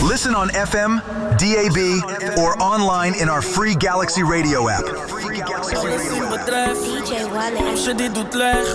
Listen on FM, DAB, or online in our free Galaxy Radio app. DJ Wale. Als je dit doet leg,